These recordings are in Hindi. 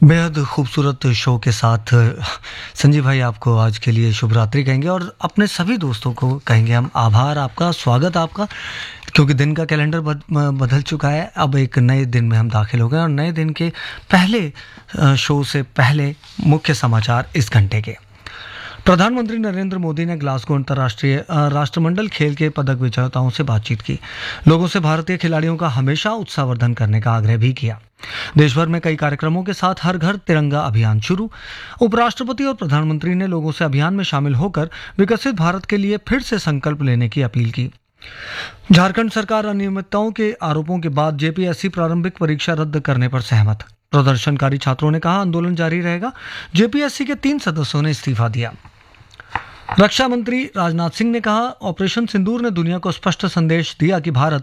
बेहद खूबसूरत शो के साथ संजीव भाई आपको आज के लिए शुभ रात्रि कहेंगे और अपने सभी दोस्तों को कहेंगे हम आभार आपका, स्वागत आपका, क्योंकि दिन का कैलेंडर बदल चुका है। अब एक नए दिन में हम दाखिल हो गए और नए दिन के पहले शो से पहले मुख्य समाचार इस घंटे के। प्रधानमंत्री नरेंद्र मोदी ने ग्लासगो अंतर्राष्ट्रीय राष्ट्रमंडल खेल के पदक विजेताओं से बातचीत की। लोगों से भारतीय खिलाड़ियों का हमेशा उत्साहवर्धन करने का आग्रह भी किया। देश भर में कई कार्यक्रमों के साथ हर घर तिरंगा अभियान शुरू। उपराष्ट्रपति और प्रधानमंत्री ने लोगों से अभियान में शामिल होकर विकसित भारत के लिए फिर से संकल्प लेने की अपील की। झारखंड सरकार अनियमितताओं के आरोपों के बाद जेपीएससी प्रारंभिक परीक्षा रद्द करने पर सहमत। प्रदर्शनकारी छात्रों ने कहा आंदोलन जारी रहेगा। जेपीएससी के 3 सदस्यों ने इस्तीफा दिया। रक्षा मंत्री राजनाथ सिंह ने कहा ऑपरेशन सिंदूर ने दुनिया को स्पष्ट संदेश दिया कि भारत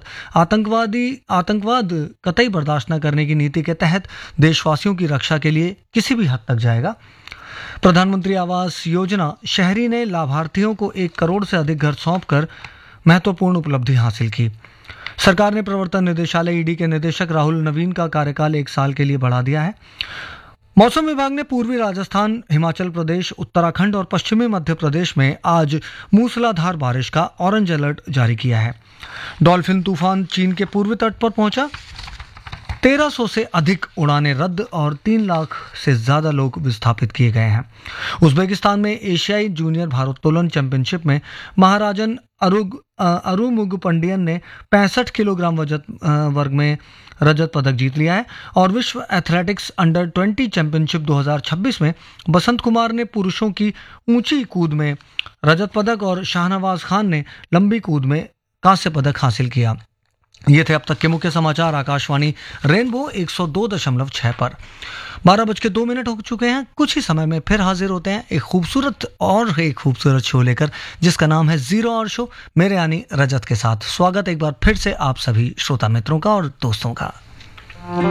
आतंकवाद कतई बर्दाश्त न करने की नीति के तहत देशवासियों की रक्षा के लिए किसी भी हद तक जाएगा। प्रधानमंत्री आवास योजना शहरी ने लाभार्थियों को 1 करोड़ से अधिक घर सौंपकर महत्वपूर्ण उपलब्धि हासिल की। सरकार ने प्रवर्तन निदेशालय ईडी के निदेशक राहुल नवीन का कार्यकाल 1 साल के लिए बढ़ा दिया है। मौसम विभाग ने पूर्वी राजस्थान, हिमाचल प्रदेश, उत्तराखंड और पश्चिमी मध्य प्रदेश में आज मूसलाधार बारिश का ऑरेंज अलर्ट जारी किया है। डॉल्फिन तूफान चीन के पूर्वी तट पर पहुंचा। 1300 से अधिक उड़ानें रद्द और 3 लाख से ज्यादा लोग विस्थापित किए गए हैं। उज्बेकिस्तान में एशियाई जूनियर भारोत्तोलन चैंपियनशिप में महाराजन अरुमुगपंडियन ने 65 किलोग्राम वर्ग में रजत पदक जीत लिया है और विश्व एथलेटिक्स अंडर 20 चैंपियनशिप 2026 में बसंत कुमार ने पुरुषों की ऊंची कूद में रजत पदक और शाहनवाज खान ने लंबी कूद में कांस्य पदक हासिल किया। ये थे अब तक के मुख्य समाचार। आकाशवाणी रेनबो 102.6 पर 12:02 हो चुके हैं। कुछ ही समय में फिर हाजिर होते हैं एक खूबसूरत शो लेकर, जिसका नाम है जीरो आवर शो, मेरे यानी रजत के साथ। स्वागत एक बार फिर से आप सभी श्रोता मित्रों का और दोस्तों का।